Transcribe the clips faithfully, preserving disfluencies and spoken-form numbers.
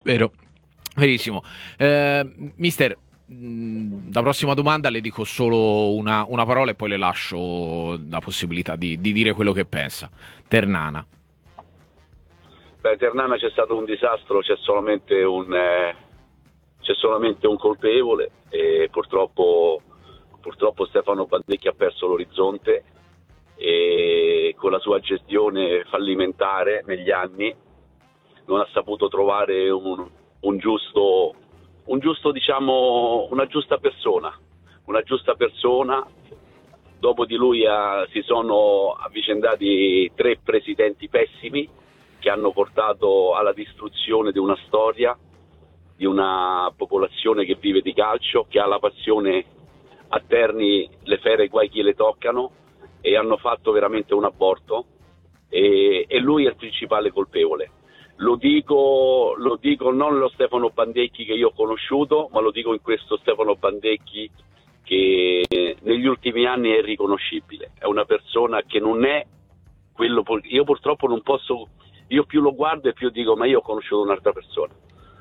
Vero, verissimo. Eh, mister, mh, la prossima domanda le dico solo una, una parola e poi le lascio la possibilità di, di dire quello che pensa. Ternana. Beh, Ternana c'è stato un disastro, c'è solamente un, eh, c'è solamente un colpevole e purtroppo, purtroppo Stefano Bandecchi ha perso l'orizzonte e con la sua gestione fallimentare negli anni non ha saputo trovare un, un giusto, un giusto diciamo, una giusta persona, una giusta persona. Dopo di lui ha, si sono avvicendati tre presidenti pessimi che hanno portato alla distruzione di una storia, di una popolazione che vive di calcio, che ha la passione a Terni, le fere guai chi le toccano, e hanno fatto veramente un aborto e, e lui è il principale colpevole. Lo dico, lo dico non lo Stefano Bandecchi che io ho conosciuto, ma lo dico in questo Stefano Bandecchi che negli ultimi anni è irriconoscibile. È una persona che non è quello. Io purtroppo non posso, io più lo guardo e più dico ma io ho conosciuto un'altra persona.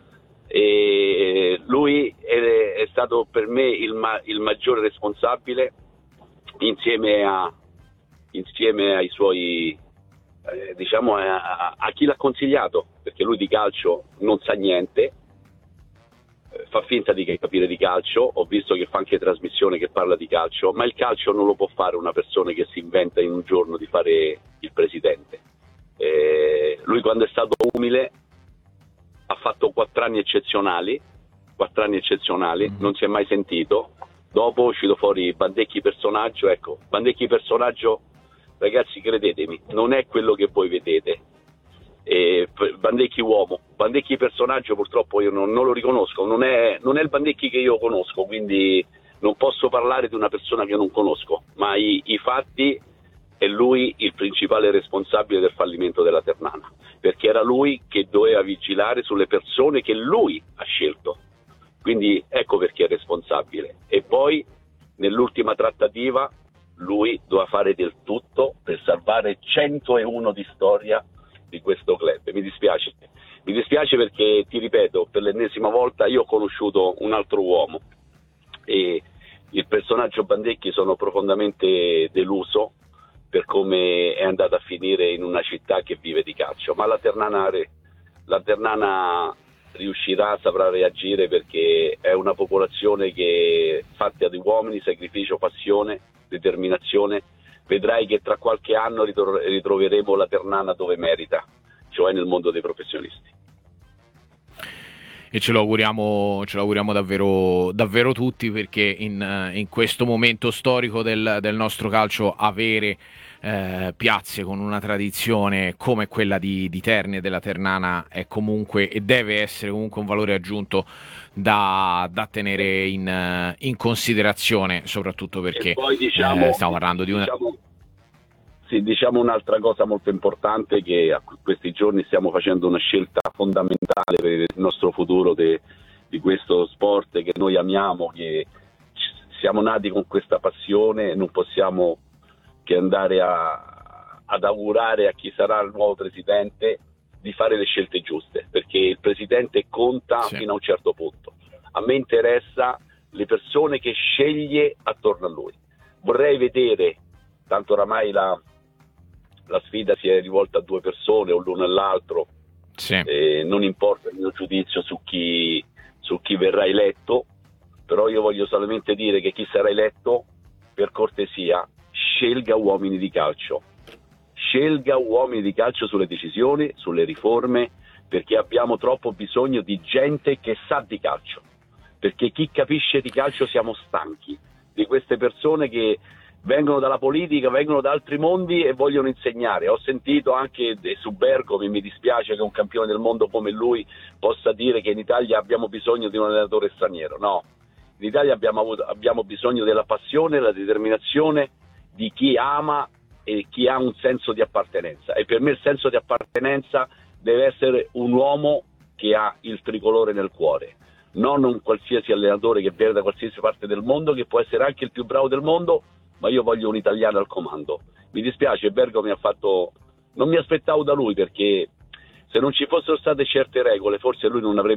E lui è, è stato per me il, ma, il maggiore responsabile insieme, a, insieme ai suoi eh, diciamo a, a chi l'ha consigliato, perché lui di calcio non sa niente, eh, fa finta di capire di calcio. Ho visto che fa anche trasmissione che parla di calcio, ma il calcio non lo può fare una persona che si inventa in un giorno di fare il presidente. Eh, lui quando è stato umile ha fatto quattro anni eccezionali, quattro anni eccezionali, non si è mai sentito. Dopo è uscito fuori Bandecchi personaggio, ecco, Bandecchi personaggio, ragazzi, credetemi, non è quello che voi vedete. E Bandecchi uomo, Bandecchi personaggio purtroppo io non, non lo riconosco, non è, non è il Bandecchi che io conosco, quindi non posso parlare di una persona che non conosco, ma i, i fatti è lui il principale responsabile del fallimento della Ternana, perché era lui che doveva vigilare sulle persone che lui ha scelto, quindi ecco perché è responsabile. E poi nell'ultima trattativa lui doveva fare del tutto per salvare centouno di storia di questo club. Mi dispiace, mi dispiace perché ti ripeto per l'ennesima volta, io ho conosciuto un altro uomo e il personaggio Bandecchi sono profondamente deluso per come è andata a finire in una città che vive di calcio, ma la Ternana, la Ternana riuscirà, saprà reagire, perché è una popolazione che è fatta di uomini, sacrificio, passione, determinazione. Vedrai che tra qualche anno ritro- ritroveremo la Ternana dove merita, cioè nel mondo dei professionisti. E ce lo auguriamo, ce lo auguriamo davvero, davvero tutti, perché in, in questo momento storico del, del nostro calcio avere eh, piazze con una tradizione come quella di, di Terni e della Ternana è comunque e deve essere comunque un valore aggiunto da, da tenere in, in considerazione, soprattutto perché poi, diciamo, eh, stiamo parlando di una... Diciamo... Sì, diciamo un'altra cosa molto importante, che a questi giorni stiamo facendo una scelta fondamentale per il nostro futuro de, di questo sport che noi amiamo, che siamo nati con questa passione e non possiamo che andare a, ad augurare a chi sarà il nuovo presidente di fare le scelte giuste, perché il presidente conta sì. fino a un certo punto. A me interessa le persone che sceglie attorno a lui. Vorrei vedere, tanto oramai la la sfida si è rivolta a due persone o l'uno all'altro, sì. eh, non importa il mio giudizio su chi, su chi verrà eletto, però io voglio solamente dire che chi sarà eletto, per cortesia, scelga uomini di calcio, scelga uomini di calcio sulle decisioni, sulle riforme, perché abbiamo troppo bisogno di gente che sa di calcio, perché chi capisce di calcio siamo stanchi di queste persone che vengono dalla politica, vengono da altri mondi e vogliono insegnare. Ho sentito anche su Bergomi, mi dispiace che un campione del mondo come lui possa dire che in Italia abbiamo bisogno di un allenatore straniero. No, in Italia abbiamo, avuto, abbiamo bisogno della passione, della determinazione di chi ama e chi ha un senso di appartenenza. E per me il senso di appartenenza deve essere un uomo che ha il tricolore nel cuore, non un qualsiasi allenatore che viene da qualsiasi parte del mondo, che può essere anche il più bravo del mondo, ma io voglio un italiano al comando. Mi dispiace, Bergo mi ha fatto, non mi aspettavo da lui, perché se non ci fossero state certe regole forse lui non avrebbe